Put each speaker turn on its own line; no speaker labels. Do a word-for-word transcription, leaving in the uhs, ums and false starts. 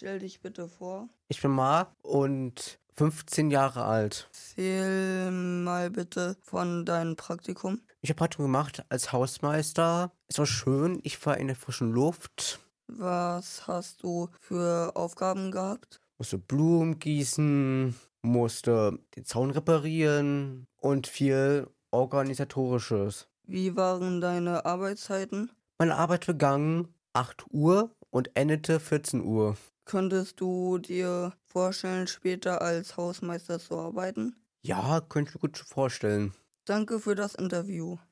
Stell dich bitte vor.
Ich bin Marc und fünfzehn Jahre alt.
Erzähl mal bitte von deinem Praktikum.
Ich habe Praktikum gemacht als Hausmeister. Es war schön, ich war in der frischen Luft.
Was hast du für Aufgaben gehabt?
Musste Blumen gießen, musste den Zaun reparieren und viel Organisatorisches.
Wie waren deine Arbeitszeiten?
Meine Arbeit begann acht Uhr und endete vierzehn Uhr.
Könntest du dir vorstellen, später als Hausmeister zu arbeiten?
Ja, könnte ich mir gut vorstellen.
Danke für das Interview.